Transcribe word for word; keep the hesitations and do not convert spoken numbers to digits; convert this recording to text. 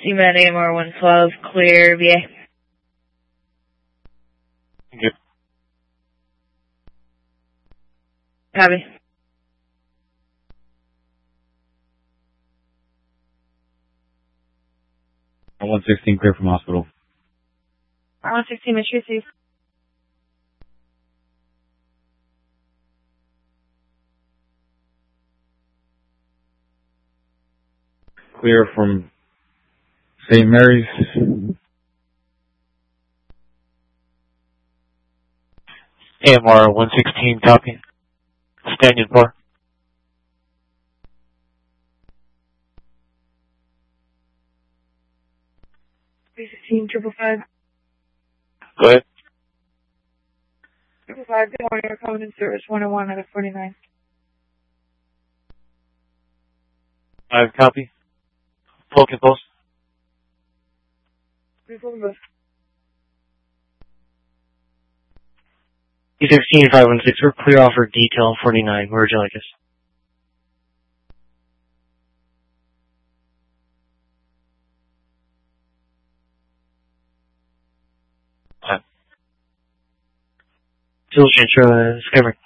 Seaman A M R one twelve, clear V A. Good. Copy. one sixteen, clear from hospital. one sixteen, mission received. Clear from Saint Mary's. A M R one sixteen, copy. Stand for. three sixteen, triple five. Go ahead. Triple five, good morning, you're coming in service one oh one out of forty-nine. Five, copy. Full compose. three four both. E sixteen, five one six, we're clear off for detail forty-nine. Where would you like us? Fuel change, uh, Discovery.